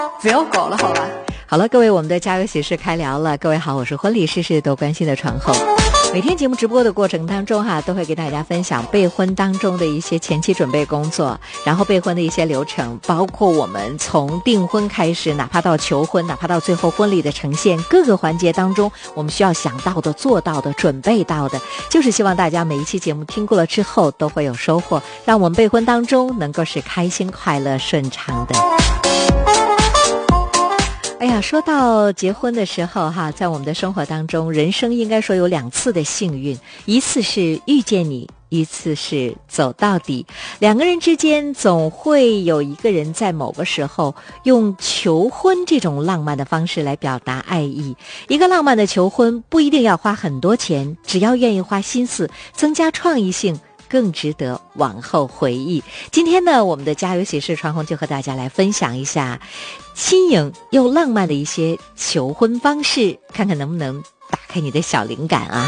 不要搞了好吧。 好了，各位，我们的家有喜事开聊了。各位好，我是婚礼事事都关心的传后。每天节目直播的过程当中都会给大家分享备婚当中的一些前期准备工作，然后备婚的一些流程，包括我们从订婚开始，哪怕到求婚，哪怕到最后婚礼的呈现，各个环节当中我们需要想到的、做到的、准备到的，就是希望大家每一期节目听过了之后都会有收获，让我们备婚当中能够是开心、快乐、顺畅的。哎呀，说到结婚的时候在我们的生活当中，人生应该说有2次的幸运，一次是遇见你，一次是走到底。两个人之间总会有一个人在某个时候用求婚这种浪漫的方式来表达爱意。一个浪漫的求婚不一定要花很多钱，只要愿意花心思，增加创意性，更值得往后回忆。今天呢，我们的家有喜事传红就和大家来分享一下新颖又浪漫的一些求婚方式，看看能不能打开你的小灵感啊。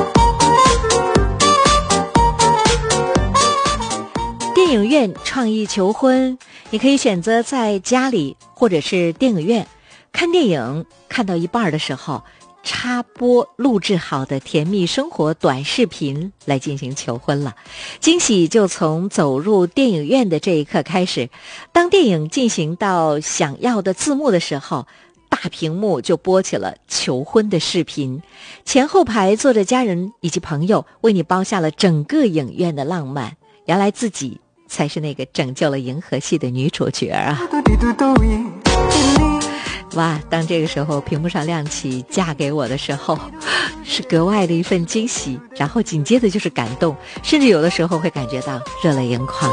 电影院创意求婚，你可以选择在家里或者是电影院看电影，看到一半的时候插播录制好的甜蜜生活短视频来进行求婚了。惊喜就从走入电影院的这一刻开始，当电影进行到想要的字幕的时候，大屏幕就播起了求婚的视频，前后排坐着家人以及朋友，为你包下了整个影院的浪漫。原来自己才是那个拯救了银河系的女主角啊！哇，当这个时候屏幕上亮起嫁给我的时候，是格外的一份惊喜，然后紧接着就是感动，甚至有的时候会感觉到热泪盈眶。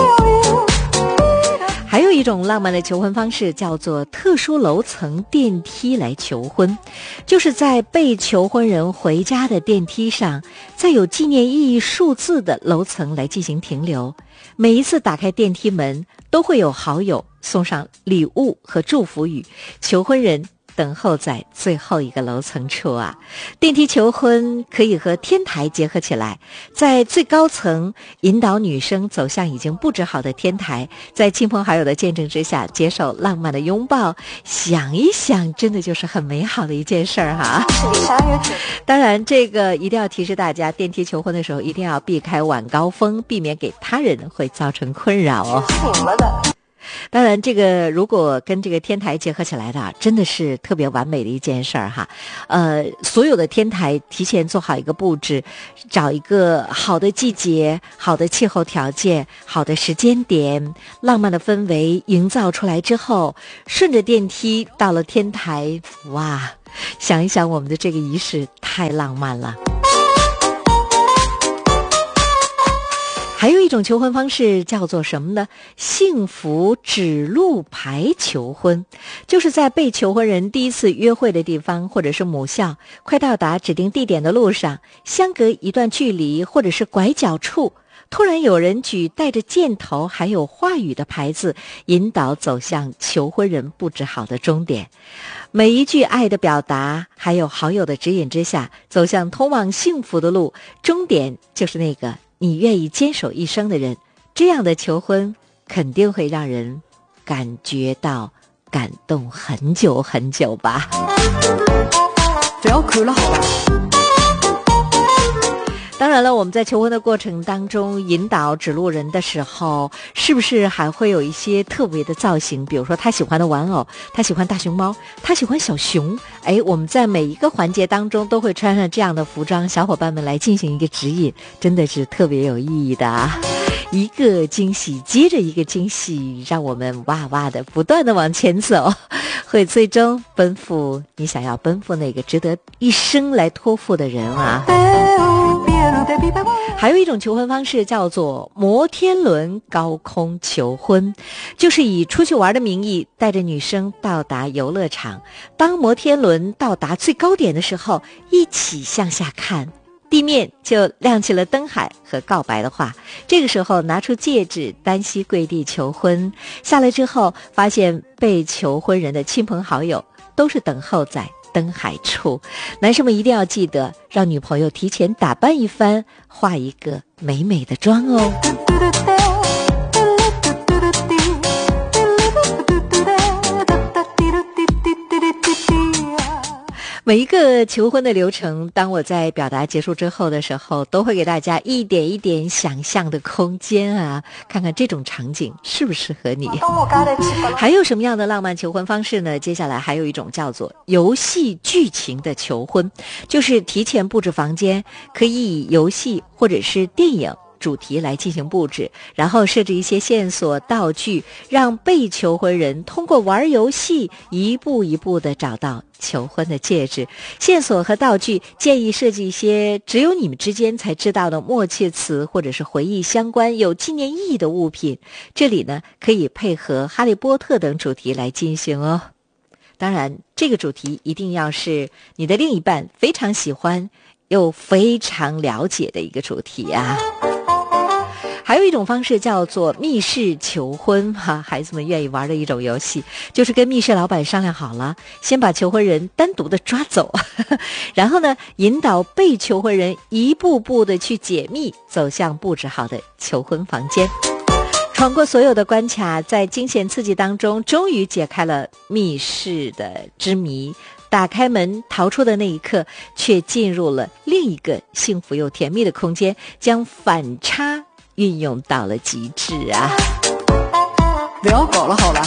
还有一种浪漫的求婚方式叫做特殊楼层电梯来求婚，就是在被求婚人回家的电梯上，在有纪念意义数字的楼层来进行停留。每一次打开电梯门，都会有好友送上礼物和祝福语，求婚人等候在最后一个楼层处啊。电梯求婚可以和天台结合起来，在最高层引导女生走向已经布置好的天台，在亲朋好友的见证之下接受浪漫的拥抱。想一想，真的就是很美好的一件事儿哈。当然这个一定要提示大家，电梯求婚的时候一定要避开晚高峰，避免给他人会造成困扰哦。当然这个如果跟这个天台结合起来的，真的是特别完美的一件事儿哈。所有的天台提前做好一个布置，找一个好的季节、好的气候条件、好的时间点，浪漫的氛围营造出来之后，顺着电梯到了天台，哇，想一想我们的这个仪式太浪漫了。还有一种求婚方式叫做什么呢？幸福指路牌求婚，就是在被求婚人第一次约会的地方或者是母校，快到达指定地点的路上，相隔一段距离或者是拐角处，突然有人举带着箭头还有话语的牌子，引导走向求婚人布置好的终点。每一句爱的表达还有好友的指引之下，走向通往幸福的路，终点就是那个你愿意坚守一生的人。这样的求婚肯定会让人感觉到感动很久很久吧。 不要哭了好吧。 当然了，我们在求婚的过程当中引导指路人的时候，是不是还会有一些特别的造型？比如说他喜欢的玩偶，他喜欢大熊猫，他喜欢小熊。我们在每一个环节当中都会穿上这样的服装，小伙伴们来进行一个指引，真的是特别有意义的啊。一个惊喜接着一个惊喜，让我们哇哇的不断的往前走，会最终奔赴你想要奔赴那个值得一生来托付的人啊。还有一种求婚方式叫做摩天轮高空求婚，就是以出去玩的名义带着女生到达游乐场，当摩天轮到达最高点的时候，一起向下看，地面就亮起了灯海和告白的话。这个时候拿出戒指，单膝跪地求婚，下来之后发现被求婚人的亲朋好友都是等候在灯海处。男生们一定要记得让女朋友提前打扮一番，化一个美美的妆哦。 每一个求婚的流程，当我在表达结束之后的时候，都会给大家一点一点想象的空间啊，看看这种场景适不适合你。还有什么样的浪漫求婚方式呢？接下来还有一种叫做游戏剧情的求婚，就是提前布置房间，可以以游戏或者是电影主题来进行布置，然后设置一些线索道具，让被求婚人通过玩游戏一步一步地找到求婚的戒指。线索和道具建议设计一些只有你们之间才知道的默契词，或者是回忆相关有纪念意义的物品。这里呢，可以配合哈利波特等主题来进行哦。当然，这个主题一定要是你的另一半非常喜欢又非常了解的一个主题啊。还有一种方式叫做密室求婚孩子们愿意玩的一种游戏，就是跟密室老板商量好了，先把求婚人单独的抓走然后呢，引导被求婚人一步步的去解密，走向布置好的求婚房间。闯过所有的关卡，在惊险刺激当中，终于解开了密室的之谜。打开门逃出的那一刻，却进入了另一个幸福又甜蜜的空间，将反差运用到了极致啊！ 不要搞了好吧。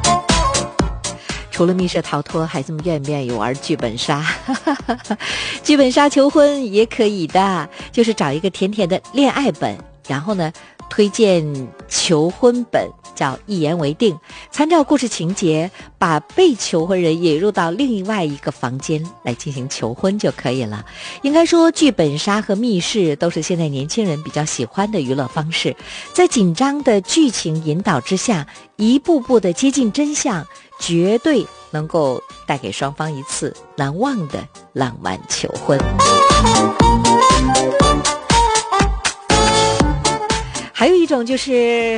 除了密室逃脱，孩子们愿不愿意玩剧本杀？剧本杀求婚也可以的，就是找一个甜甜的恋爱本，然后呢，推荐求婚本，叫一言为定，参照故事情节，把被求婚人引入到另外一个房间来进行求婚就可以了。应该说，剧本杀和密室都是现在年轻人比较喜欢的娱乐方式，在紧张的剧情引导之下，一步步的接近真相，绝对能够带给双方一次难忘的浪漫求婚。还有一种就是，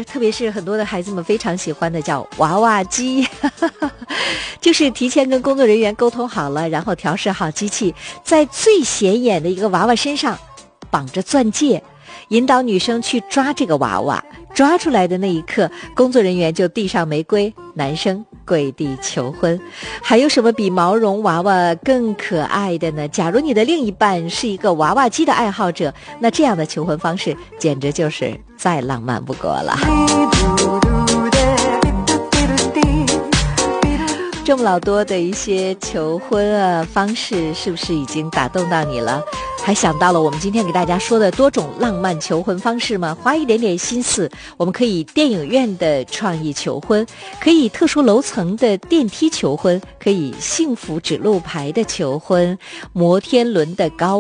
特别是很多的孩子们非常喜欢的，叫娃娃机就是提前跟工作人员沟通好了，然后调试好机器，在最显眼的一个娃娃身上绑着钻戒，引导女生去抓这个娃娃，抓出来的那一刻，工作人员就递上玫瑰，男生跪地求婚。还有什么比毛绒娃娃更可爱的呢？假如你的另一半是一个娃娃机的爱好者，那这样的求婚方式简直就是再浪漫不过了。这么老多的一些求婚方式，是不是已经打动到你了？还想到了我们今天给大家说的多种浪漫求婚方式吗？花一点点心思，我们可以电影院的创意求婚，可以特殊楼层的电梯求婚，可以幸福指路牌的求婚，摩天轮的高